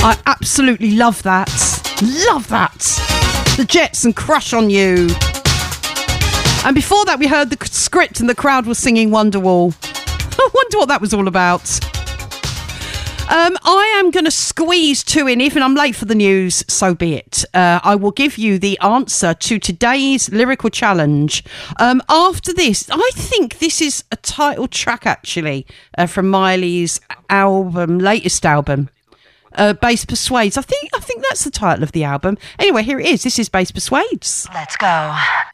I absolutely love that. Love that. The Jets and Crush on You. And before that, we heard the script and the crowd was singing Wonderwall. I wonder what that was all about. I am going to squeeze two in. Even I'm late for the news, so be it. I will give you the answer to today's lyrical challenge. After this, I think this is a title track, actually, from Miley's latest album. Bass Persuades. I think that's the title of the album. Anyway, here it is. This is Bass Persuades. Let's go.